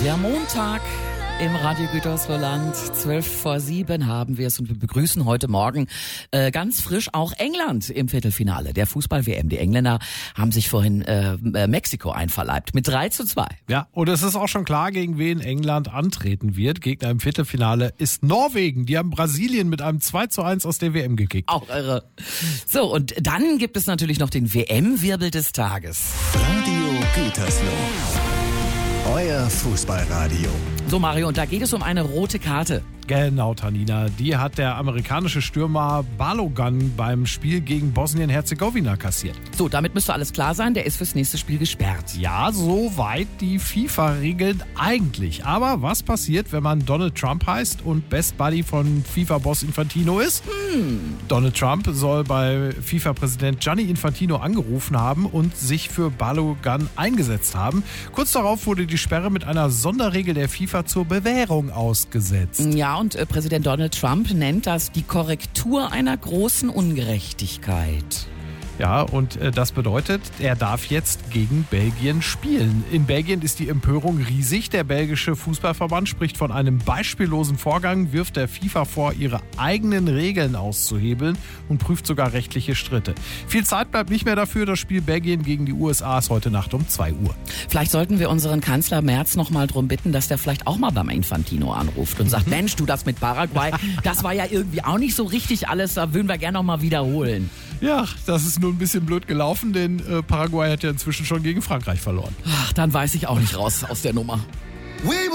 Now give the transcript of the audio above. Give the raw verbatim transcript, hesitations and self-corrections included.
Der Montag im Radio Gütersloh-Land, zwölf vor sieben haben wir es und wir begrüßen heute Morgen äh, ganz frisch auch England im Viertelfinale der Fußball-W M. Die Engländer haben sich vorhin äh, Mexiko einverleibt mit drei zu zwei. Ja, und es ist auch schon klar, gegen wen England antreten wird. Gegner im Viertelfinale ist Norwegen. Die haben Brasilien mit einem zwei zu eins aus der W M gekickt. Auch irre. So, und dann gibt es natürlich noch den W M-Wirbel des Tages. Radio Gütersloh. Euer Fußballradio. So Mario, und da geht es um eine rote Karte. Genau, Tanina. Die hat der amerikanische Stürmer Balogun beim Spiel gegen Bosnien-Herzegowina kassiert. So, damit müsste alles klar sein. Der ist fürs nächste Spiel gesperrt. Ja, soweit die FIFA-Regeln eigentlich. Aber was passiert, wenn man Donald Trump heißt und Best Buddy von FIFA-Boss Infantino ist? Hm. Donald Trump soll bei FIFA-Präsident Gianni Infantino angerufen haben und sich für Balogun eingesetzt haben. Kurz darauf wurde die Sperre mit einer Sonderregel der FIFA zur Bewährung ausgesetzt. Ja, und äh, Präsident Donald Trump nennt das die Korrektur einer großen Ungerechtigkeit. Ja, und äh, das bedeutet, er darf jetzt gegen Belgien spielen. In Belgien ist die Empörung riesig. Der belgische Fußballverband spricht von einem beispiellosen Vorgang, wirft der FIFA vor, ihre eigenen Regeln auszuhebeln und prüft sogar rechtliche Schritte. Viel Zeit bleibt nicht mehr dafür. Das Spiel Belgien gegen die U S A ist heute Nacht um zwei Uhr. Vielleicht sollten wir unseren Kanzler Merz noch mal drum bitten, dass der vielleicht auch mal beim Infantino anruft und sagt, mhm. Mensch, du, das mit Paraguay, das war ja irgendwie auch nicht so richtig alles, da würden wir gerne noch mal wiederholen. Ja, das ist nur ein bisschen blöd gelaufen, denn äh, Paraguay hat ja inzwischen schon gegen Frankreich verloren. Ach, dann weiß ich auch nicht raus aus der Nummer.